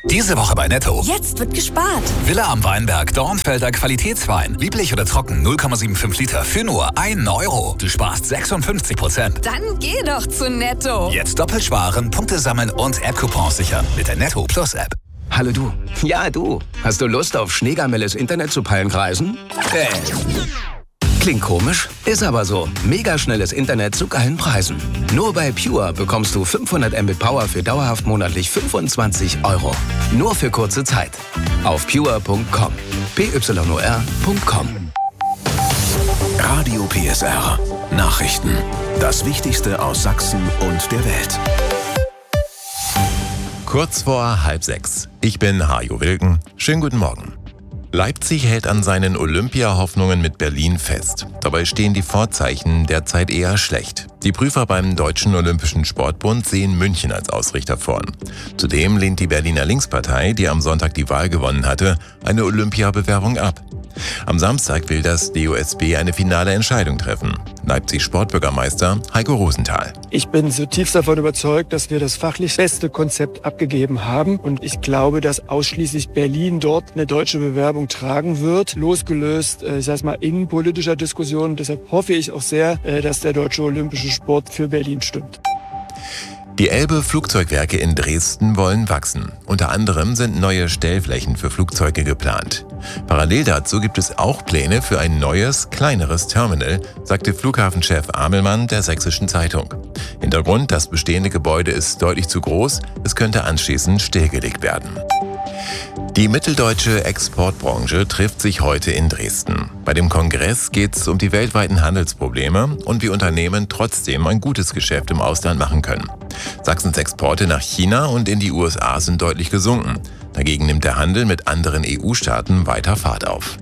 Diese Woche bei Netto. Jetzt wird gespart. Villa am Weinberg, Dornfelder Qualitätswein. Lieblich oder trocken, 0,75 Liter für nur 1 Euro. Du sparst 56%. Dann geh doch zu Netto. Jetzt doppelt sparen, Punkte sammeln und App-Coupons sichern mit der Netto Plus App. Hallo du. Ja, du. Hast du Lust auf Schneegamelles Internet zu Pallenkreisen? Klingt komisch, ist aber so. Mega schnelles Internet zu geilen Preisen. Nur bei Pure bekommst du 500 Mbit Power für dauerhaft monatlich 25 Euro. Nur für kurze Zeit. Auf pure.com. pyor.com. Radio PSR. Nachrichten. Das Wichtigste aus Sachsen und der Welt. Kurz vor 5:30. Ich bin Hajo Wilken. Schönen guten Morgen. Leipzig hält an seinen Olympia-Hoffnungen mit Berlin fest. Dabei stehen die Vorzeichen derzeit eher schlecht. Die Prüfer beim Deutschen Olympischen Sportbund sehen München als Ausrichter vorn. Zudem lehnt die Berliner Linkspartei, die am Sonntag die Wahl gewonnen hatte, eine Olympiabewerbung ab. Am Samstag will das DOSB eine finale Entscheidung treffen. Leipzigs Sportbürgermeister Heiko Rosenthal. Ich bin zutiefst davon überzeugt, dass wir das fachlich beste Konzept abgegeben haben. Und ich glaube, dass ausschließlich Berlin dort eine deutsche Bewerbung tragen wird, losgelöst, innenpolitischer Diskussion. Deshalb hoffe ich auch sehr, dass der Deutsche Olympische Sport für Berlin stimmt. Die Elbe-Flugzeugwerke in Dresden wollen wachsen. Unter anderem sind neue Stellflächen für Flugzeuge geplant. Parallel dazu gibt es auch Pläne für ein neues, kleineres Terminal, sagte Flughafenchef Amelmann der Sächsischen Zeitung. Hintergrund: Das bestehende Gebäude ist deutlich zu groß, es könnte anschließend stillgelegt werden. Die mitteldeutsche Exportbranche trifft sich heute in Dresden. Bei dem Kongress geht es um die weltweiten Handelsprobleme und wie Unternehmen trotzdem ein gutes Geschäft im Ausland machen können. Sachsens Exporte nach China und in die USA sind deutlich gesunken. Dagegen nimmt der Handel mit anderen EU-Staaten weiter Fahrt auf.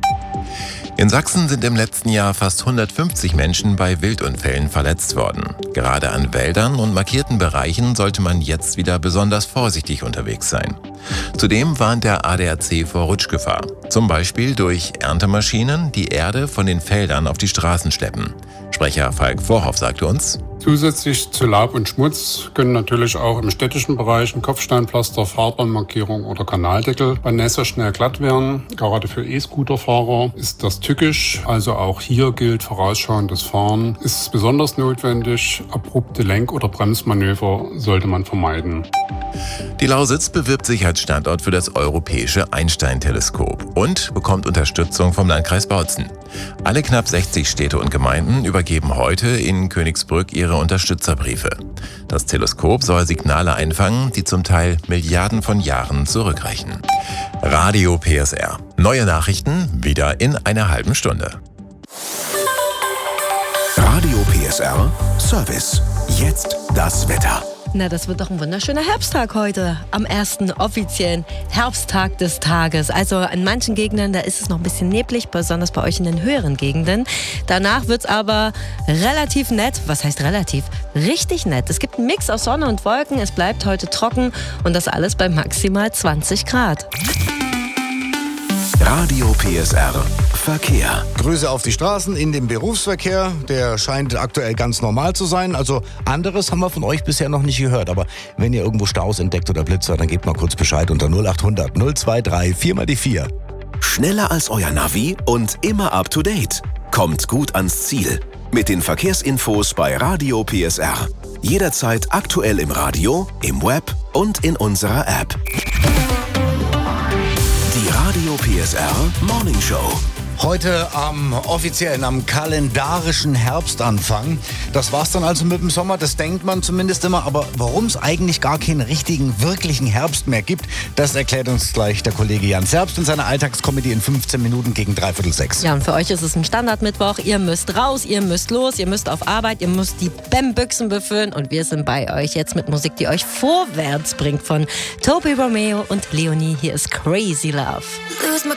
In Sachsen sind im letzten Jahr fast 150 Menschen bei Wildunfällen verletzt worden. Gerade an Wäldern und markierten Bereichen sollte man jetzt wieder besonders vorsichtig unterwegs sein. Zudem warnt der ADAC vor Rutschgefahr. Zum Beispiel durch Erntemaschinen, die Erde von den Feldern auf die Straßen schleppen. Sprecher Falk Vorhoff sagte uns: Zusätzlich zu Laub und Schmutz können natürlich auch im städtischen Bereich ein Kopfsteinpflaster, Fahrbahnmarkierung oder Kanaldeckel bei Nässe schnell glatt werden. Gerade für E-Scooter-Fahrer ist das tückisch, also auch hier gilt vorausschauendes Fahren. Ist besonders notwendig, abrupte Lenk- oder Bremsmanöver sollte man vermeiden. Die Lausitz bewirbt sich als Standort für das europäische Einstein-Teleskop und bekommt Unterstützung vom Landkreis Bautzen. Alle knapp 60 Städte und Gemeinden übergeben heute in Königsbrück ihre Unterstützerbriefe. Das Teleskop soll Signale einfangen, die zum Teil Milliarden von Jahren zurückreichen. Radio PSR. Neue Nachrichten wieder in einer halben Stunde. Radio PSR Service. Jetzt das Wetter. Na, das wird doch ein wunderschöner Herbsttag heute, am ersten offiziellen Herbsttag des Tages. Also an manchen Gegenden, da ist es noch ein bisschen neblig, besonders bei euch in den höheren Gegenden. Danach wird es aber relativ nett. Was heißt relativ? Richtig nett. Es gibt einen Mix aus Sonne und Wolken, es bleibt heute trocken und das alles bei maximal 20 Grad. Radio PSR Verkehr. Grüße auf die Straßen in dem Berufsverkehr. Der scheint aktuell ganz normal zu sein. Also anderes haben wir von euch bisher noch nicht gehört. Aber wenn ihr irgendwo Staus entdeckt oder Blitzer, dann gebt mal kurz Bescheid unter 0800 023 4x4. Schneller als euer Navi und immer up to date. Kommt gut ans Ziel. Mit den Verkehrsinfos bei Radio PSR. Jederzeit aktuell im Radio, im Web und in unserer App. Die Radio PSR Morning Show. Heute am kalendarischen Herbstanfang. Das war's dann also mit dem Sommer, das denkt man zumindest immer. Aber warum es eigentlich gar keinen richtigen, wirklichen Herbst mehr gibt, das erklärt uns gleich der Kollege Jan Zerbst in seiner Alltagskomödie in 15 Minuten gegen 5:45. Ja, und für euch ist es ein Standardmittwoch. Ihr müsst raus, ihr müsst los, ihr müsst auf Arbeit, ihr müsst die Bämbüchsen befüllen. Und wir sind bei euch jetzt mit Musik, die euch vorwärts bringt von Toby Romeo und Leonie. Hier ist Crazy Love. Lose my